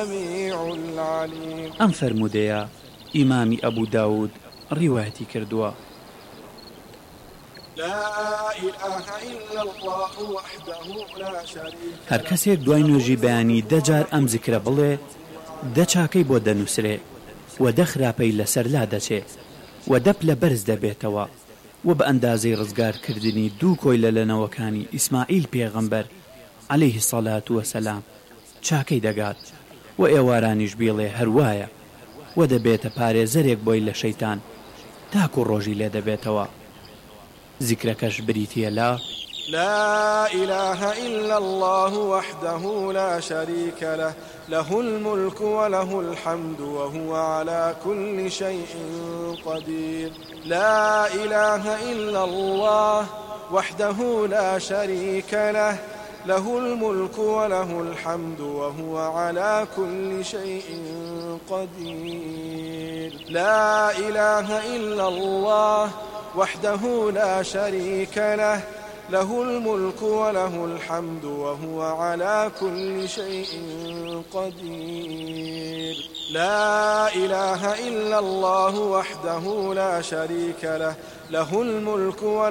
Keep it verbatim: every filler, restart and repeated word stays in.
ئەم فەرموودەیە ئیمامی ئەبوو داود ڕیوایەتی کردووە. هەر کەسێک دوای نوێژی بەیانی دەجار ئەم زیکرە بڵێ، دە چاکەی بۆ دەنووسرێ و دە خراپەی لەسەر لا دەچێ و دەپ لە بەرز دەبێتەوە و بە ئەندازەی ڕزگارکردنی دوو کۆی لە لەنەوەکانی ئیسماعیل پێغەمبەر عەلەیهی سەڵات وەسەلام چاکەی دەگات و ئێوارانیش بێڵێ هەروایە و دەبێتە پارێزەرێک بۆی لە شەیتان تاکو ڕۆژی لێ دەبێتەوە. زیکرەکەش بریتیە لا لا إله إلا الله وحده لا شريك له له الملك وله الحمد وهو على كل شيء قدير. لا إله إلا الله وحده لا شريك له له الملك وله الحمد وهو على كل شيء قدير. لا إله إلا الله وحده لا شريك له له الملك وله الحمد وهو على كل شيء قدير. لا إله إلا الله وحده لا شريك له له الملك وله